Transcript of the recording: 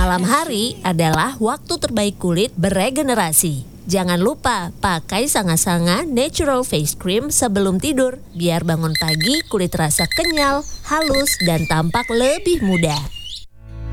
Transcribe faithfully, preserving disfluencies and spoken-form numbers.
Malam hari adalah waktu terbaik kulit beregenerasi. Jangan lupa pakai Sanga-Sanga Natural Face Cream sebelum tidur biar bangun pagi kulit terasa kenyal, halus, dan tampak lebih muda.